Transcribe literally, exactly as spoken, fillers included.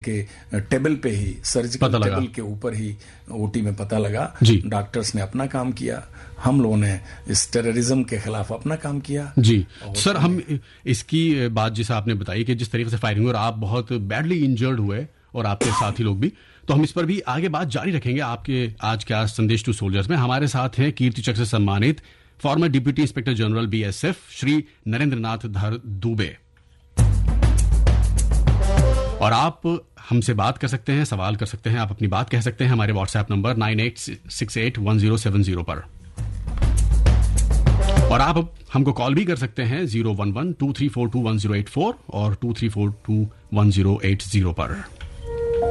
के टेबल पे ही, surgical table के ऊपर ही ओटी में पता लगा। डॉक्टर्स ने अपना काम किया, हम लोगों ने इस टेररिज्म के खिलाफ अपना काम किया। जी सर, हम इसकी बात जैसे आपने बताई कि जिस तरीके से फायरिंग हुई और आप बहुत बैडली इंजर्ड हुए और आपके साथी लोग भी, तो हम इस पर भी आगे बात जारी रखेंगे आपके आज के आज संदेश टू सोल्जर्स में। हमारे साथ हैं कीर्ति चक्र से सम्मानित farmer deputy inspector general BSF Shri Narendra नाथ धर दुबे। और आप हमसे बात कर सकते हैं, सवाल कर सकते हैं, आप अपनी बात कह सकते हैं हमारे WhatsApp number nine eight six eight one zero seven zero पर, और आप हमको कॉल भी कर सकते हैं zero one one two three four to one zero eight four और to three four to one zero eight zero पर।